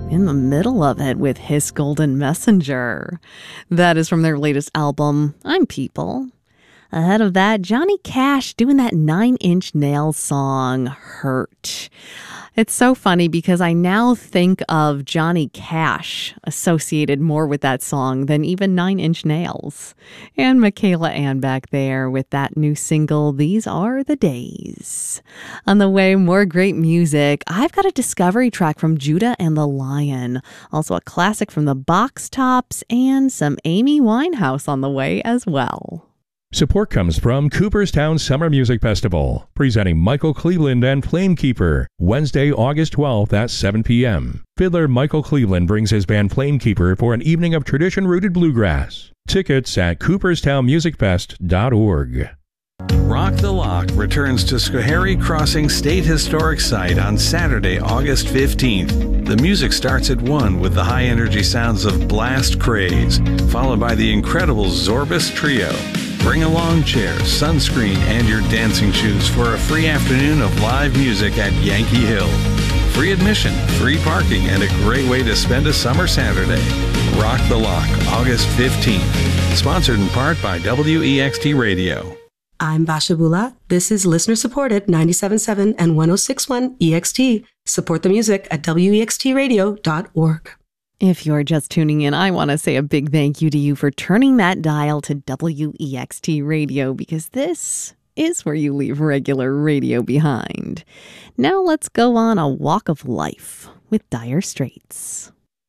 in the middle of it with His Golden Messenger. That is from their latest album, I'm People. Ahead of that, Johnny Cash doing that 9 Inch Nails song, Hurt. It's so funny because I now think of Johnny Cash associated more with that song than even 9 Inch Nails. And Michaela Ann back there with that new single, These Are the Days. On the way, more great music. I've got a discovery track from Judah and the Lion. Also a classic from the Box Tops and some Amy Winehouse on the way as well. Support comes from Cooperstown Summer Music Festival, presenting Michael Cleveland and Flamekeeper, Wednesday, August 12th at 7 p.m. Fiddler Michael Cleveland brings his band Flamekeeper for an evening of tradition-rooted bluegrass. Tickets at cooperstownmusicfest.org. Rock the Lock returns to Schoharie Crossing State Historic Site on Saturday, August 15th. The music starts at 1 with the high-energy sounds of Blast Craze, followed by the incredible Zorbus Trio. Bring a lawn chair, sunscreen, and your dancing shoes for a free afternoon of live music at Yankee Hill. Free admission, free parking, and a great way to spend a summer Saturday. Rock the Lock, August 15th. Sponsored in part by WEXT Radio. I'm Basha Bula. This is listener-supported 97.7 and 106.1 EXT. Support the music at wextradio.org. If you're just tuning in, I want to say a big thank you to you for turning that dial to WEXT Radio, because this is where you leave regular radio behind. Now let's go on a walk of life with Dire Straits.